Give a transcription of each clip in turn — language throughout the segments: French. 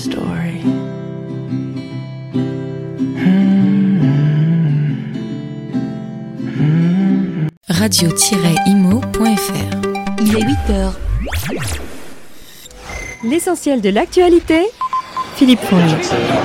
story. Radio-imo.fr. Il est 8h. L'essentiel de l'actualité, Philippe Fournier.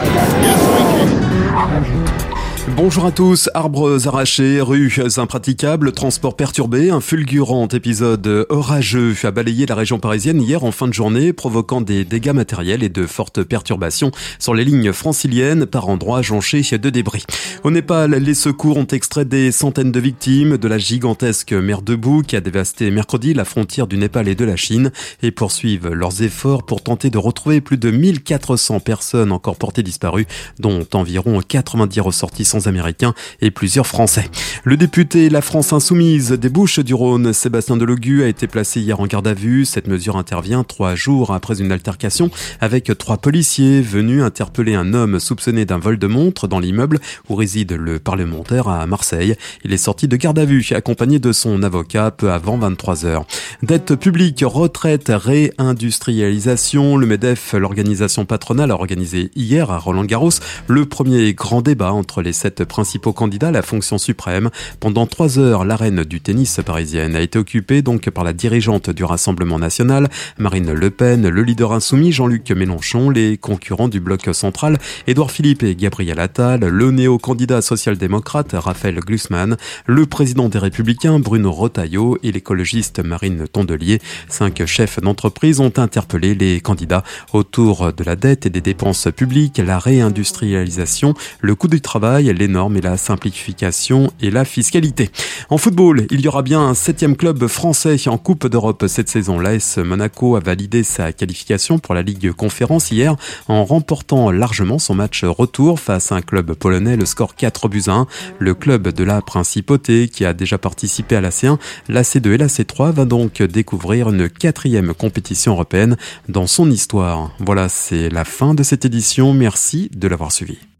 Bonjour à tous. Arbres arrachés, rues impraticables, transports perturbés, un fulgurant épisode orageux a balayé la région parisienne hier en fin de journée, provoquant des dégâts matériels et de fortes perturbations sur les lignes franciliennes, par endroits jonchés de débris. Au Népal, les secours ont extrait des centaines de victimes de la gigantesque mer de boue qui a dévasté mercredi la frontière du Népal et de la Chine et poursuivent leurs efforts pour tenter de retrouver plus de 1400 personnes encore portées disparues, dont environ 90 ressortissants américains et plusieurs Français. Le député La France Insoumise des Bouches-du-Rhône, Sébastien Delogu, a été placé hier en garde à vue. Cette mesure intervient 3 jours après une altercation avec 3 policiers venus interpeller un homme soupçonné d'un vol de montre dans l'immeuble où réside le parlementaire à Marseille. Il est sorti de garde à vue accompagné de son avocat peu avant 23h. Dette publique, retraite, réindustrialisation. Le MEDEF, l'organisation patronale, a organisé hier à Roland-Garros le premier grand débat entre les 7 principaux candidats à la fonction suprême. Pendant 3 heures, l'arène du tennis parisienne a été occupée donc par la dirigeante du Rassemblement national, Marine Le Pen, le leader insoumis Jean-Luc Mélenchon, les concurrents du bloc central, Édouard Philippe et Gabriel Attal, le néo-candidat social-démocrate Raphaël Glucksmann, le président des Républicains Bruno Retailleau et l'écologiste Marine Tondelier. 5 chefs d'entreprise ont interpellé les candidats autour de la dette et des dépenses publiques, la réindustrialisation, le coût du travail, les normes et la simplification et la fiscalité. En football, il y aura bien un 7e club français en Coupe d'Europe cette saison. L'AS Monaco a validé sa qualification pour la Ligue Conférence hier en remportant largement son match retour face à un club polonais, le score 4-1. Le club de la Principauté, qui a déjà participé à la C1, la C2 et la C3, va donc découvrir une 4e compétition européenne dans son histoire. Voilà, c'est la fin de cette édition. Merci de l'avoir suivi.